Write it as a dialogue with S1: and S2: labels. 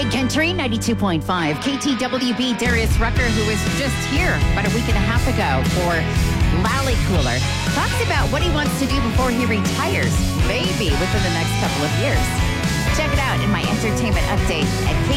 S1: Big Country 92.5. KTWB Darius Rucker, who was just here about a week and a half ago for Lally Cooler, talks about what he wants to do before he retires, maybe within the next couple of years. Check it out in my entertainment update at